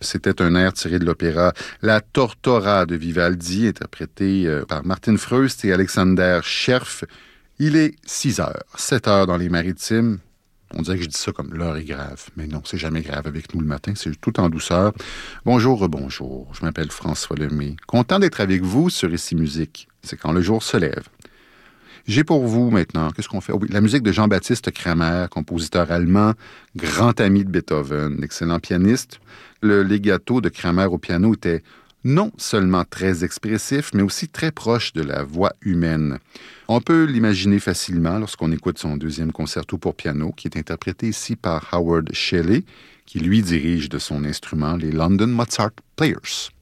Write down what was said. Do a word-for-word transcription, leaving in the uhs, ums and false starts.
C'était un air tiré de l'opéra La Tortora de Vivaldi, interprété par Martin Freust et Alexander Scherf. Il est six heures, sept heures dans les maritimes. On dirait que je dis ça comme l'heure est grave. Mais non, c'est jamais grave avec nous le matin, c'est tout en douceur. Bonjour, rebonjour, je m'appelle François Lemay. Content d'être avec vous sur Ici Musique. C'est quand le jour se lève. J'ai pour vous maintenant, qu'est-ce qu'on fait? Oh oui, la musique de Jean-Baptiste Kramer, compositeur allemand, grand ami de Beethoven, excellent pianiste. Le legato de Kramer au piano était non seulement très expressif, mais aussi très proche de la voix humaine. On peut l'imaginer facilement lorsqu'on écoute son deuxième concerto pour piano, qui est interprété ici par Howard Shelley, qui lui dirige de son instrument les London Mozart Players.